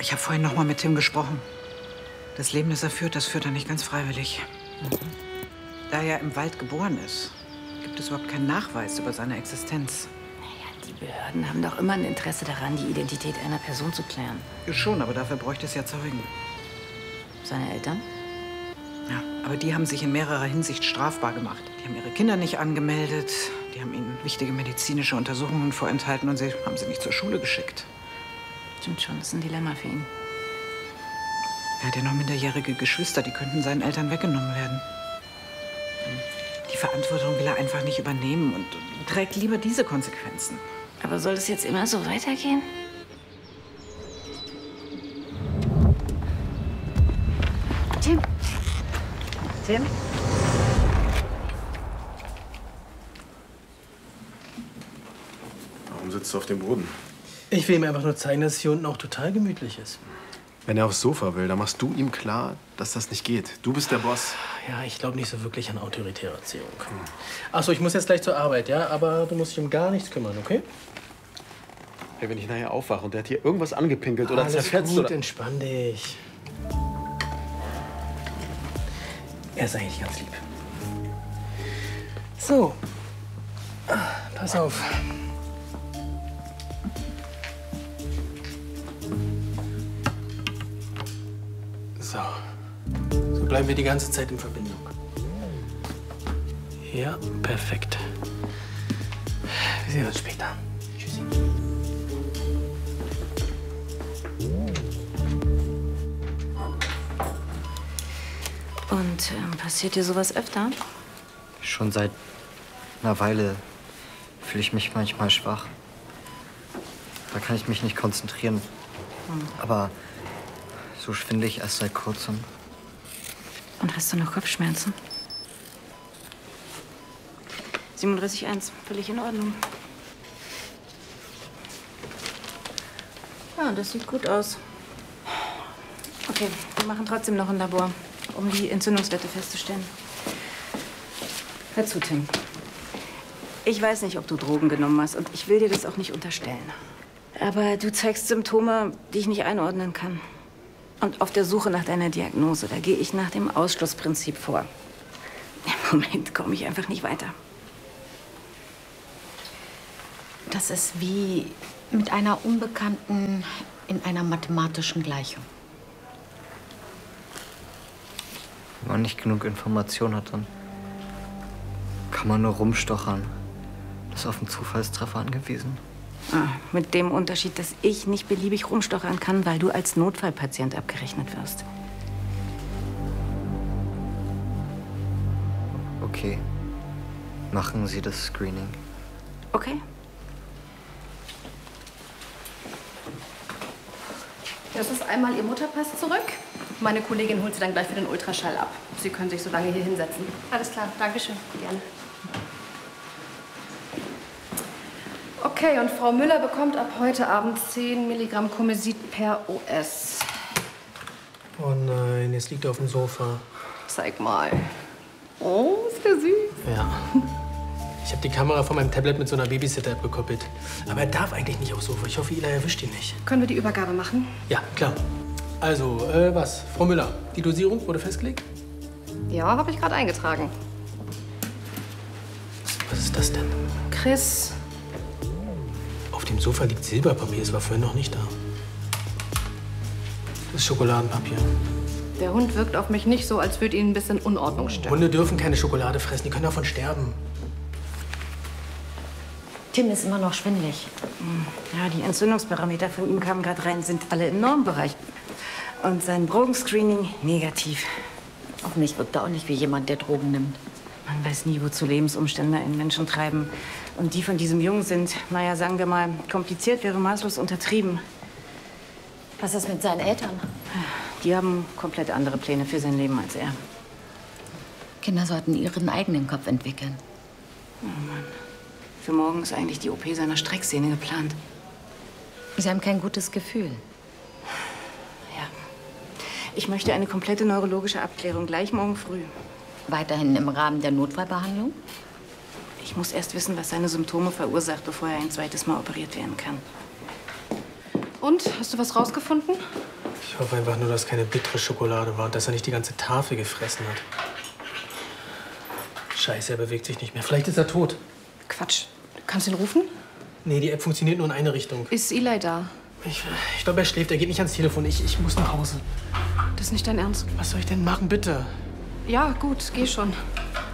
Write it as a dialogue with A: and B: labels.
A: Ich habe vorhin noch mal mit Tim gesprochen. Das Leben, das führt er nicht ganz freiwillig. Da er im Wald geboren ist, gibt es überhaupt keinen Nachweis über seine Existenz.
B: Naja, die Behörden haben doch immer ein Interesse daran, die Identität einer Person zu klären.
A: Schon, aber dafür bräuchte es ja Zeugen.
B: Seine Eltern?
A: Ja, aber die haben sich in mehrerer Hinsicht strafbar gemacht. Die haben ihre Kinder nicht angemeldet, die haben ihnen wichtige medizinische Untersuchungen vorenthalten und sie haben sie nicht zur Schule geschickt.
B: Stimmt schon, das ist ein Dilemma für ihn.
A: Er hat ja noch minderjährige Geschwister, die könnten seinen Eltern weggenommen werden. Die Verantwortung will er einfach nicht übernehmen und trägt lieber diese Konsequenzen.
B: Aber soll es jetzt immer so weitergehen?
C: Tim. Tim?
D: Warum sitzt du auf dem Boden?
E: Ich will ihm einfach nur zeigen, dass es hier unten auch total gemütlich ist.
D: Wenn er aufs Sofa will, dann machst du ihm klar, dass das nicht geht. Du bist der Boss.
E: Ja, ich glaube nicht so wirklich an autoritäre Erziehung. Achso, ich muss jetzt gleich zur Arbeit, ja? Aber du musst dich um gar nichts kümmern, okay?
D: Hey, wenn ich nachher aufwache und der hat hier irgendwas angepinkelt oder zerfetzt
E: gut,
D: oder...
E: entspann dich. Er ist eigentlich ganz lieb. So. Pass auf. So. So bleiben wir die ganze Zeit in Verbindung. Ja, perfekt. Wir sehen uns später. Tschüssi.
B: Und passiert dir sowas öfter?
F: Schon seit einer Weile fühle ich mich manchmal schwach. Da kann ich mich nicht konzentrieren. Aber so schwindelig erst seit kurzem.
B: Und hast du noch Kopfschmerzen? 37,1, völlig in Ordnung. Ja, das sieht gut aus. Okay, wir machen trotzdem noch ein Labor, um die Entzündungswerte festzustellen. Hör zu, Tim. Ich weiß nicht, ob du Drogen genommen hast und ich will dir das auch nicht unterstellen. Aber du zeigst Symptome, die ich nicht einordnen kann. Und auf der Suche nach deiner Diagnose, da gehe ich nach dem Ausschlussprinzip vor. Im Moment komme ich einfach nicht weiter.
C: Das ist wie mit einer Unbekannten in einer mathematischen Gleichung.
F: Wenn man nicht genug Information hat, dann kann man nur rumstochern. Ist auf den Zufallstreffer angewiesen.
B: Mit dem Unterschied, dass ich nicht beliebig rumstochern kann, weil du als Notfallpatient abgerechnet wirst.
F: Okay. Machen Sie das Screening.
B: Okay.
G: Das ist einmal Ihr Mutterpass zurück. Meine Kollegin holt Sie dann gleich für den Ultraschall ab. Sie können sich so lange hier hinsetzen. Alles klar, Dankeschön. Gerne. Okay, und Frau Müller bekommt ab heute Abend 10 Milligramm Komesit per OS.
E: Oh nein, jetzt liegt er auf dem Sofa.
G: Zeig mal. Oh, ist der süß.
E: Ja. Ich habe die Kamera von meinem Tablet mit so einer Babysitter-App gekoppelt. Aber er darf eigentlich nicht aufs Sofa. Ich hoffe, Ila erwischt ihn nicht.
G: Können wir die Übergabe machen?
E: Ja, klar. Also, was? Frau Müller, die Dosierung wurde festgelegt?
G: Ja, habe ich gerade eingetragen.
E: Was ist das denn?
G: Chris.
E: Auf dem Sofa liegt Silberpapier. Es war vorhin noch nicht da. Das ist Schokoladenpapier.
G: Der Hund wirkt auf mich nicht so, als würde ihn ein bisschen Unordnung stören.
E: Hunde dürfen keine Schokolade fressen. Die können davon sterben.
C: Tim ist immer noch schwindelig.
B: Ja, die Entzündungsparameter von ihm kamen gerade rein, sind alle im Normbereich. Und sein Drogenscreening negativ.
C: Auf mich wirkt er auch nicht wie jemand, der Drogen nimmt.
B: Man weiß nie, wozu Lebensumstände einen Menschen treiben. Und die von diesem Jungen sind, naja, sagen wir mal, kompliziert wäre maßlos untertrieben.
C: Was ist mit seinen Eltern?
B: Die haben komplett andere Pläne für sein Leben als er.
C: Kinder sollten ihren eigenen Kopf entwickeln.
B: Oh Mann. Für morgen ist eigentlich die OP seiner Strecksehne geplant.
C: Sie haben kein gutes Gefühl.
B: Ja. Ich möchte eine komplette neurologische Abklärung gleich morgen früh.
C: Weiterhin im Rahmen der Notfallbehandlung?
B: Ich muss erst wissen, was seine Symptome verursacht, bevor er ein zweites Mal operiert werden kann.
G: Und? Hast du was rausgefunden?
E: Ich hoffe einfach nur, dass keine bittere Schokolade war und dass er nicht die ganze Tafel gefressen hat. Scheiße, er bewegt sich nicht mehr. Vielleicht ist er tot.
G: Quatsch. Kannst du ihn rufen?
E: Nee, die App funktioniert nur in eine Richtung.
G: Ist Eli da?
E: Ich glaube, er schläft. Er geht nicht ans Telefon. Ich muss nach Hause.
G: Das ist nicht dein Ernst.
E: Was soll ich denn machen, bitte?
G: Ja, gut, geh schon.